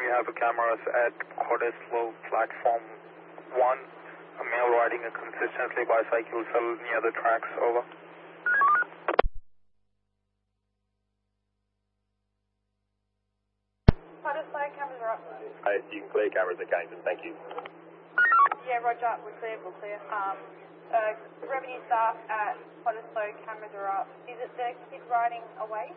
have cameras at Cottesloe Platform 1. A male riding a consistently bicycle cell near the tracks. Over. Cottesloe, cameras are up. You can clear cameras at Cambridge, thank you. Yeah, roger, we're clear, we're clear. Revenue staff at Cottesloe, cameras are up. Is it the kid riding away?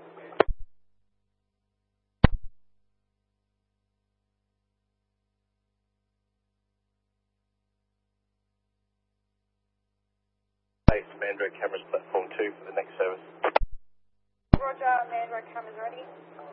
Base Mandurah cameras platform 2 for the next service. Roger, Mandurah, cameras ready.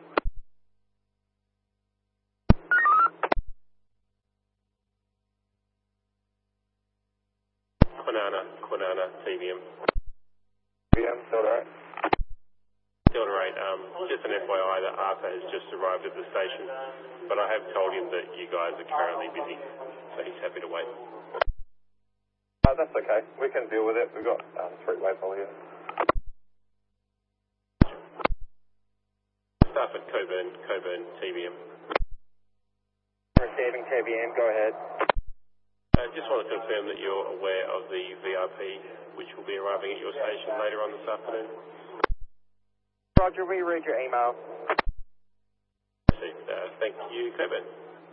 Quinana, TVM. TVM, still alright? Still alright. Just an FYI that Arthur has just arrived at the station, but I have told him that you guys are currently busy, so he's happy to wait. That's okay. We can deal with it. We've got 3-way poll here. Staff at Coburn, TVM. Receiving TVM, go ahead. I just want to confirm that you're aware of the VIP which will be arriving at your station later on this afternoon. Roger, we read your email. Thank you, Coburn.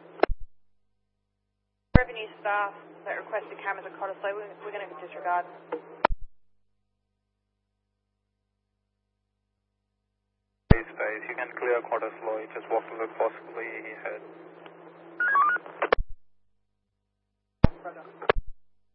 Revenue staff that requested cameras at Cottesloe, we're going to disregard. Space, you can clear Cottesloe, just walk to the possibly ahead.